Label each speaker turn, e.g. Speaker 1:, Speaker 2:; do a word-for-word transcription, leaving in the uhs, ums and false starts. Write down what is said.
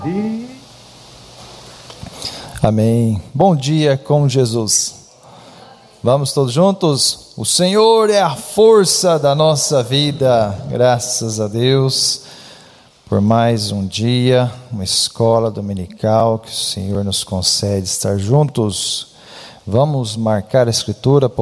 Speaker 1: Amém. Bom dia com Jesus. Vamos todos juntos? O Senhor é a força da nossa vida. Graças a Deus por mais um dia, uma escola dominical que o Senhor nos concede estar juntos. Vamos marcar a escritura.